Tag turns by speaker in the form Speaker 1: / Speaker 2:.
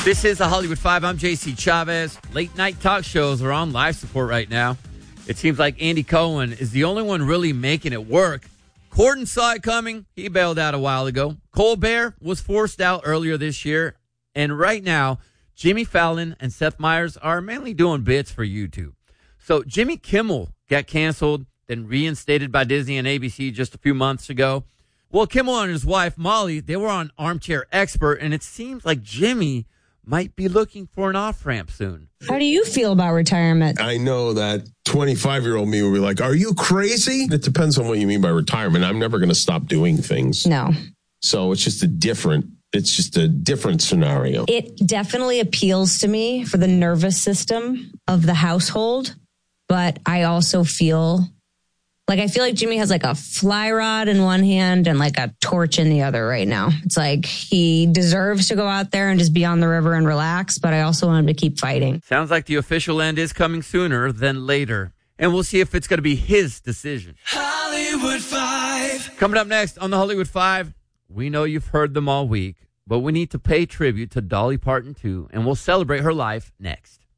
Speaker 1: This is the Hollywood Five. I'm JC Chavez. Late night talk shows are on life support right now. It seems like Andy Cohen is the only one really making it work. Corden saw it coming. He bailed out a while ago. Colbert was forced out earlier this year. And right now, Jimmy Fallon and Seth Meyers are mainly doing bits for YouTube. So Jimmy Kimmel got canceled, then reinstated by Disney and ABC just a few months ago. Well, Kimmel and his wife, Molly, they were on Armchair Expert, and it seems like Jimmy might be looking for an off-ramp soon.
Speaker 2: How do you feel about retirement?
Speaker 3: I know that 25-year-old me will be like, are you crazy? It depends on what you mean by retirement. I'm never going to stop doing things.
Speaker 2: No.
Speaker 3: So it's just a different scenario.
Speaker 2: It definitely appeals to me for the nervous system of the household, but I also feel like Jimmy has like a fly rod in one hand and like a torch in the other right now. It's like he deserves to go out there and just be on the river and relax, but I also want him to keep fighting.
Speaker 1: Sounds like the official end is coming sooner than later. And we'll see if it's going to be his decision.
Speaker 4: Hollywood Five.
Speaker 1: Coming up next on the Hollywood Five, we know you've heard them all week, but we need to pay tribute to Dolly Parton too, and we'll celebrate her life next.